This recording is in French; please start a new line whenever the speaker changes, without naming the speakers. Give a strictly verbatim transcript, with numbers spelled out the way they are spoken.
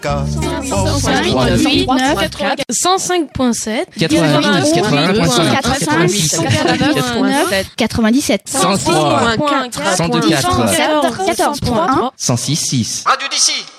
cent cinq point sept,
quatre-vingt-dix,
quatre-vingt-dix-sept,
cent trois, cent deux, quatre,
quatorze point un,
cent six, six.
Radio d'ici.